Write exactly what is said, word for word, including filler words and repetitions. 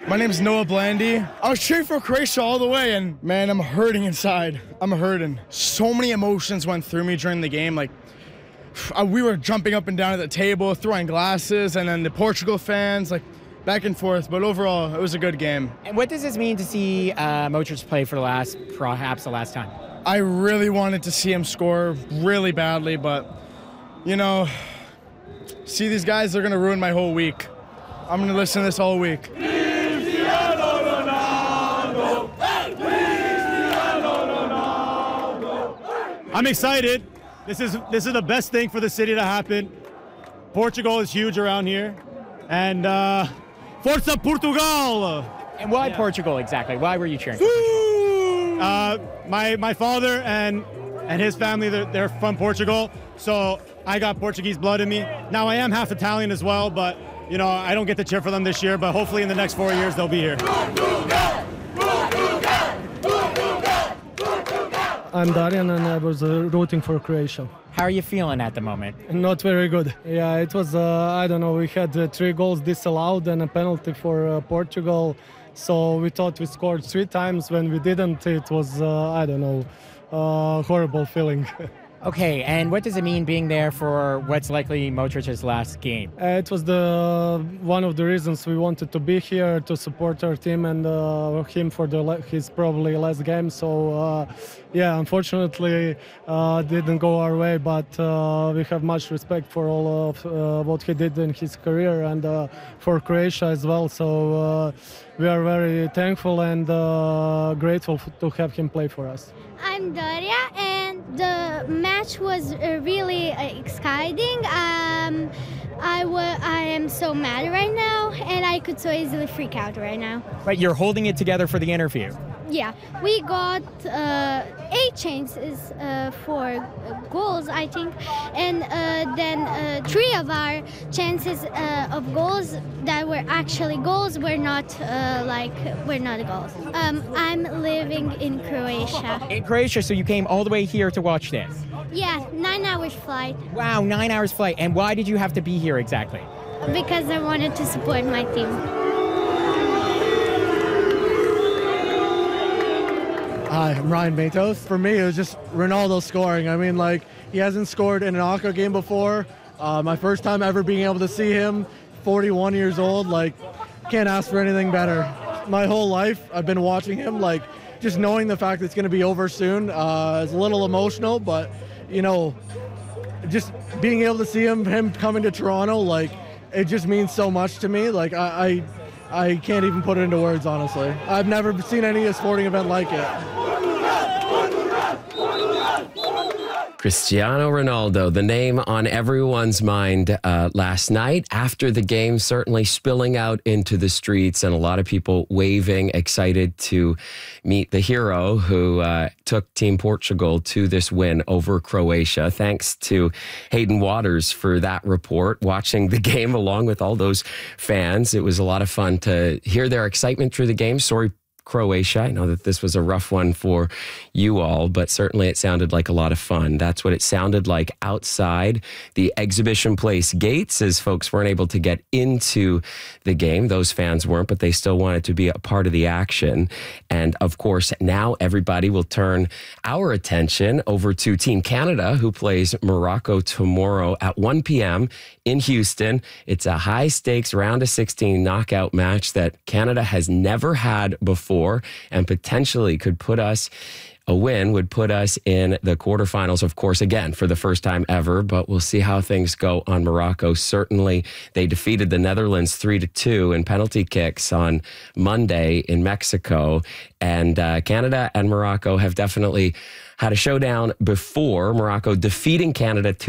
My name is Noah Blandy. I was cheering for Croatia all the way, and man, I'm hurting inside. I'm hurting. So many emotions went through me during the game. Like, we were jumping up and down at the table, throwing glasses, and then the Portugal fans, like, back and forth. But overall, it was a good game. And what does this mean to see uh, Modric play for the last, perhaps the last time? I really wanted to see him score really badly, but, you know, see these guys, they're going to ruin my whole week. I'm going to listen to this all week. I'm excited. This is this is the best thing for the city to happen. Portugal is huge around here, and uh, Forza Portugal! And why yeah. Portugal exactly? Why were you cheering? Uh, my my father and and his family, they're, they're from Portugal, so I got Portuguese blood in me. Now I am half Italian as well, but you know I don't get to cheer for them this year. But hopefully in the next four years they'll be here. I'm Darian and I was uh, rooting for Croatia. How are you feeling at the moment? Not very good. Yeah, it was, uh, I don't know, we had uh, three goals disallowed and a penalty for uh, Portugal. So we thought we scored three times. When we didn't, it was, uh, I don't know, uh, horrible feeling. Okay, and what does it mean being there for what's likely Modric's last game? Uh, it was the one of the reasons we wanted to be here to support our team and uh, him for the his probably last game. So uh, yeah, unfortunately, uh, didn't go our way. But uh, we have much respect for all of uh, what he did in his career and uh, for Croatia as well. So uh, we are very thankful and uh, grateful to have him play for us. I'm Daria, and the match was uh, really uh, exciting. Um, I, I am so mad right now, and I could so easily freak out right now. But you're holding it together for the interview. Yeah, we got uh, eight chances uh, for goals, I think, and uh, then uh, three of our chances uh, of goals that were actually goals were not uh, like were not goals. Um, I'm living in Croatia. In Croatia, so you came all the way here to watch this? Yeah, nine hours flight. Wow, nine hours flight. And why did you have to be here exactly? Because I wanted to support my team. Hi, I'm Ryan Matos. For me, it was just Ronaldo scoring. I mean, like, he hasn't scored in an A C A game before. Uh, my first time ever being able to see him, forty-one years old, like, can't ask for anything better. My whole life, I've been watching him, like, just knowing the fact that it's going to be over soon uh, is a little emotional, but, you know, just being able to see him, him coming to Toronto, like, it just means so much to me. Like, I, I, I can't even put it into words, honestly. I've never seen any sporting event like it. Cristiano Ronaldo, the name on everyone's mind uh, last night after the game, certainly spilling out into the streets and a lot of people waving, excited to meet the hero who uh, took Team Portugal to this win over Croatia. Thanks to Hayden Waters for that report, watching the game along with all those fans. It was a lot of fun to hear their excitement through the game. Sorry, Croatia. I know that this was a rough one for you all, but certainly it sounded like a lot of fun. That's what it sounded like outside the Exhibition Place gates, as folks weren't able to get into the game. Those fans weren't, but they still wanted to be a part of the action. And of course, now everybody will turn our attention over to Team Canada, who plays Morocco tomorrow at one p m in Houston. It's a high-stakes round of sixteen knockout match that Canada has never had before, and potentially could put us, a win would put us in the quarterfinals, of course, again, for the first time ever, but we'll see how things go on Morocco. Certainly, they defeated the Netherlands three to two in penalty kicks on Monday in Mexico, and uh, Canada and Morocco have definitely had a showdown before, Morocco defeating Canada